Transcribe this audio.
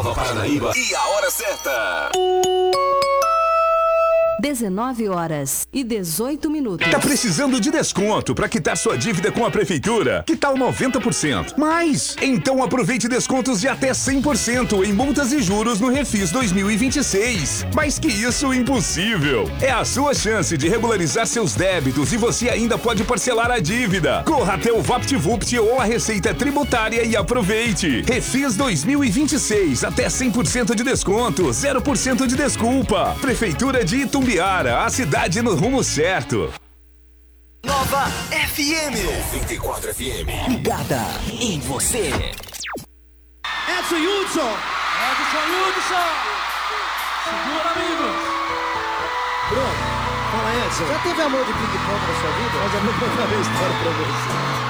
Nova Paranaíba e a hora certa. 19h18. Tá precisando de desconto para quitar sua dívida com a prefeitura? Que tal 90%? Mais! Então aproveite descontos de até 100% em multas e juros no Refis 2026. Mais que isso, impossível! É a sua chance de regularizar seus débitos e você ainda pode parcelar a dívida. Corra até o VaptVupt ou a Receita Tributária e aproveite. Refis 2026, até 100% de desconto, 0% de desculpa. Prefeitura de Itumbiara, a cidade no rumo certo. Nova FM 94 FM. Ligada em você. Edson Hudson. Segura, amigos. Pronto. Fala, Edson. Já teve amor de ping-pong na sua vida? Eu já vou contar a minha história pra você.